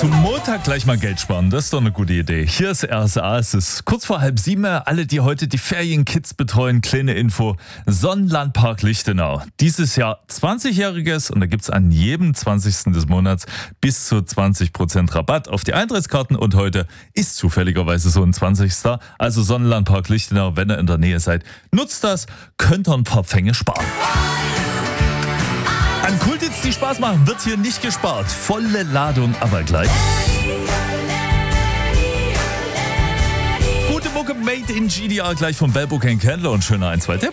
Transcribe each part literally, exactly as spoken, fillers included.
Zum Montag gleich mal Geld sparen, das ist doch eine gute Idee. Hier ist R S A, es ist kurz vor halb sieben. Alle, die heute die Ferienkids betreuen, kleine Info. Sonnenlandpark Lichtenau. Dieses Jahr zwanzigjähriges und da gibt es an jedem zwanzigsten des Monats bis zu zwanzig Prozent Rabatt auf die Eintrittskarten und heute ist zufälligerweise so ein zwanzigster Also Sonnenlandpark Lichtenau, wenn ihr in der Nähe seid, nutzt das, könnt ihr ein paar Pfenge sparen. An Kultits, die Spaß machen, wird hier nicht gespart. Volle Ladung, aber gleich. Gute Mucke made in G D R gleich vom Bellbook and Candler und schöner ein zwei Tipp.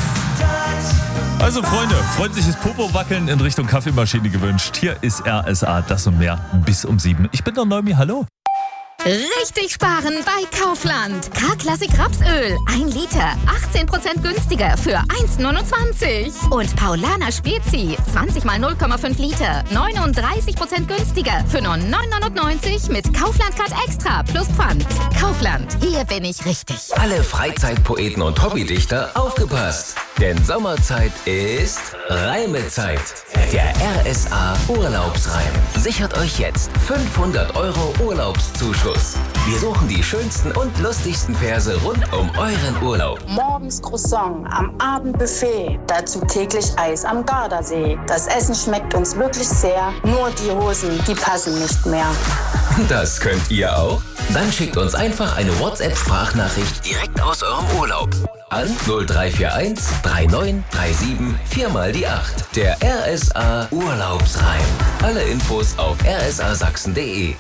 Also Freunde, freundliches Popo-Wackeln in Richtung Kaffeemaschine gewünscht. Hier ist R S A, das und mehr bis um sieben. Ich bin der Neumi, hallo. Richtig sparen bei Kaufland. K-Klassik Rapsöl, ein Liter, achtzehn Prozent günstiger für eins neunundzwanzig. Und Paulaner Spezi, zwanzig mal null Komma fünf Liter, neununddreißig Prozent günstiger für nur neun neunundneunzig mit Kaufland-Card Extra plus Pfand. Kaufland, hier bin ich richtig. Alle Freizeitpoeten und Hobbydichter aufgepasst. Denn Sommerzeit ist Reimezeit. Der R S A Urlaubsreim sichert euch jetzt fünfhundert Euro Urlaubszuschuss. Wir suchen die schönsten und lustigsten Verse rund um euren Urlaub. Morgens Croissant, am Abend Buffet, dazu täglich Eis am Gardasee. Das Essen schmeckt uns wirklich sehr, nur die Hosen, die passen nicht mehr. Das könnt ihr auch? Dann schickt uns einfach eine WhatsApp-Sprachnachricht direkt aus eurem Urlaub. An null drei vier eins drei neun drei sieben vier mal die acht. Der R S A Urlaubsreim. Alle Infos auf r s a sachsen punkt d e.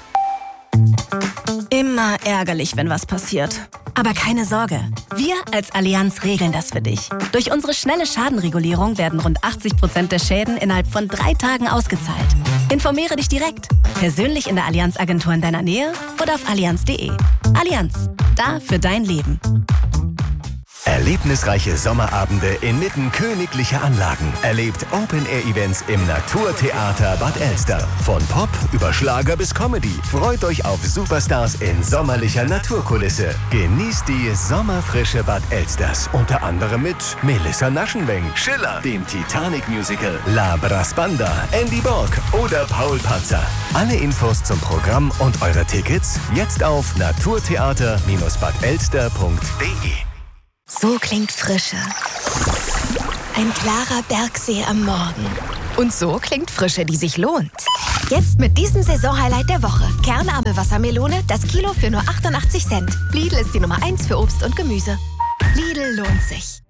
Immer ärgerlich, wenn was passiert. Aber keine Sorge, wir als Allianz regeln das für dich. Durch unsere schnelle Schadenregulierung werden rund achtzig Prozent der Schäden innerhalb von drei Tagen ausgezahlt. Informiere dich direkt, persönlich in der Allianz-Agentur in deiner Nähe oder auf allianz punkt d e. Allianz, da für dein Leben. Erlebnisreiche Sommerabende inmitten königlicher Anlagen. Erlebt Open-Air-Events im Naturtheater Bad Elster. Von Pop über Schlager bis Comedy. Freut euch auf Superstars in sommerlicher Naturkulisse. Genießt die sommerfrische Bad Elsters. Unter anderem mit Melissa Naschenweng, Schiller, dem Titanic-Musical, La Brasbanda, Andy Borg oder Paul Patzer. Alle Infos zum Programm und eure Tickets jetzt auf naturtheater bad elster punkt d e. So klingt Frische. Ein klarer Bergsee am Morgen. Und so klingt Frische, die sich lohnt. Jetzt mit diesem Saisonhighlight der Woche. Kernarme Wassermelone, das Kilo für nur achtundachtzig Cent. Lidl ist die Nummer eins für Obst und Gemüse. Lidl lohnt sich.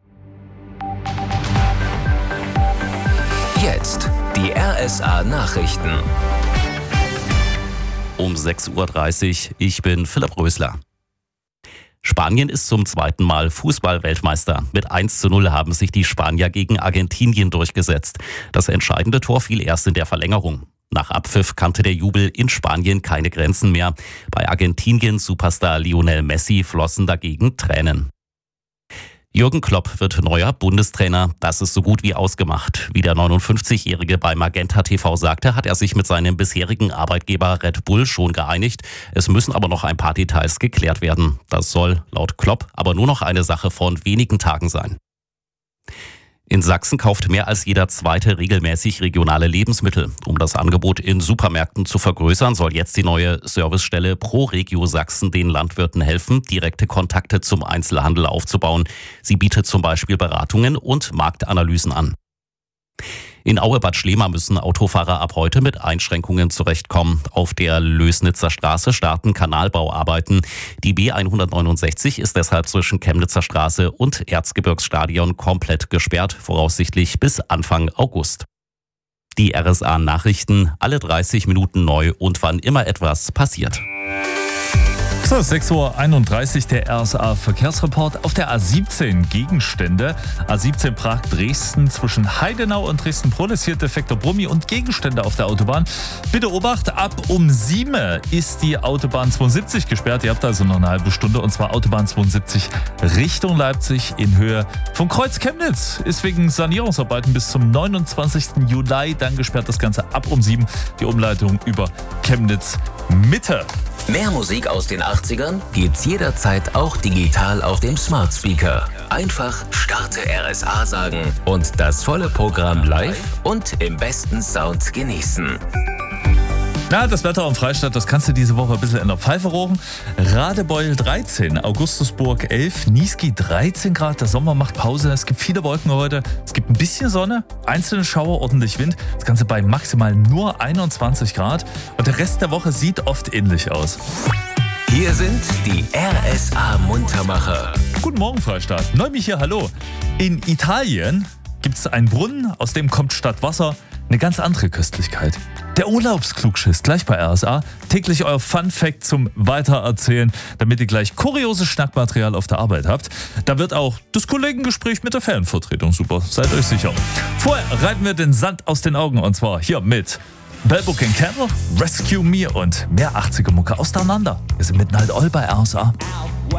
Jetzt die R S A Nachrichten. Um sechs Uhr dreißig, ich bin Philipp Rösler. Spanien ist zum zweiten Mal Fußball-Weltmeister. Mit eins zu null haben sich die Spanier gegen Argentinien durchgesetzt. Das entscheidende Tor fiel erst in der Verlängerung. Nach Abpfiff kannte der Jubel in Spanien keine Grenzen mehr. Bei Argentinien-Superstar Lionel Messi flossen dagegen Tränen. Jürgen Klopp wird neuer Bundestrainer. Das ist so gut wie ausgemacht. Wie der neunundfünfzigjährige bei Magenta T V sagte, hat er sich mit seinem bisherigen Arbeitgeber Red Bull schon geeinigt. Es müssen aber noch ein paar Details geklärt werden. Das soll laut Klopp aber nur noch eine Sache von wenigen Tagen sein. In Sachsen kauft mehr als jeder Zweite regelmäßig regionale Lebensmittel. Um das Angebot in Supermärkten zu vergrößern, soll jetzt die neue Servicestelle ProRegio Sachsen den Landwirten helfen, direkte Kontakte zum Einzelhandel aufzubauen. Sie bietet zum Beispiel Beratungen und Marktanalysen an. In Aue-Bad Schlema müssen Autofahrer ab heute mit Einschränkungen zurechtkommen. Auf der Lößnitzer Straße starten Kanalbauarbeiten. Die B hundertneunundsechzig ist deshalb zwischen Chemnitzer Straße und Erzgebirgsstadion komplett gesperrt, voraussichtlich bis Anfang August. Die R S A-Nachrichten, alle dreißig Minuten neu und wann immer etwas passiert. So, sechs Uhr einunddreißig, der R S A-Verkehrsreport. Auf der A siebzehn Gegenstände. A siebzehn Prag-Dresden zwischen Heidenau und Dresden-Prolis. Defekter Brummi und Gegenstände auf der Autobahn. Bitte Obacht, ab um sieben ist die Autobahn zweiundsiebzig gesperrt. Ihr habt also noch eine halbe Stunde. Und zwar Autobahn zweiundsiebzig Richtung Leipzig in Höhe vom Kreuz Chemnitz. Ist wegen Sanierungsarbeiten bis zum neunundzwanzigsten Juli dann gesperrt. Das Ganze ab um sieben. Die Umleitung über Chemnitz Mitte. Mehr Musik aus den achtzigern gibt's jederzeit auch digital auf dem Smart Speaker. Einfach Starte R S A sagen und das volle Programm live und im besten Sound genießen. Na, das Wetter am Freistadt, das kannst du diese Woche ein bisschen in der Pfeife rochen. Radebeul dreizehn, Augustusburg elf, Niesky dreizehn Grad. Der Sommer macht Pause. Es gibt viele Wolken heute. Es gibt ein bisschen Sonne, einzelne Schauer, ordentlich Wind. Das Ganze bei maximal nur einundzwanzig Grad. Und der Rest der Woche sieht oft ähnlich aus. Hier sind die R S A Muntermacher. Guten Morgen, Freistadt. Neumi hier, hallo. In Italien gibt es einen Brunnen, aus dem kommt statt Wasser eine ganz andere Köstlichkeit. Der Urlaubsklugschiss, gleich bei R S A. Täglich euer Fun-Fact zum Weitererzählen, damit ihr gleich kurioses Schnackmaterial auf der Arbeit habt. Da wird auch das Kollegengespräch mit der Fanvertretung super, seid euch sicher. Vorher reiben wir den Sand aus den Augen und zwar hier mit Bell Book and Candle, Rescue Me und mehr achtziger Mucke auseinander. Wir sind mitten halt all bei R S A.